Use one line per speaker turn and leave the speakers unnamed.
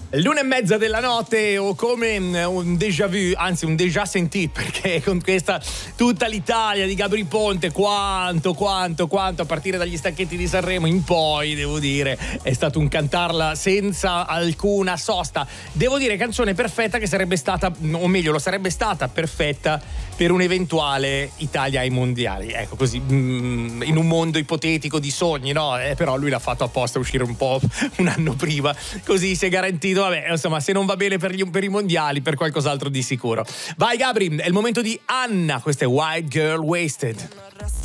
L'1:30 della notte, o come un déjà vu, anzi un déjà sentì, perché con questa tutta l'Italia di Gabry Ponte, quanto a partire dagli stacchetti di Sanremo in poi, devo dire, è stato un cantarla senza alcuna sosta. Devo dire, canzone perfetta, che sarebbe stata, o meglio, lo sarebbe stata perfetta per un eventuale Italia ai mondiali, ecco, così, in un mondo ipotetico di sogni, no? Però lui l'ha fatto apposta, uscire un po' un anno prima, così si è garantito. Vabbè, insomma, se non va bene per i mondiali, per qualcos'altro di sicuro. Vai Gabry, è il momento di Anna, questa è White Girl Wasted.